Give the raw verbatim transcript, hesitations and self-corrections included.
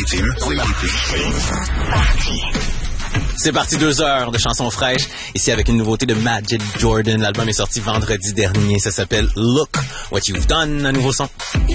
maritime. C'est parti, deux heures de chansons fraîches. Ici avec une nouveauté de Majid Jordan. L'album est sorti vendredi dernier. Ça s'appelle Look What You've Done, un nouveau son.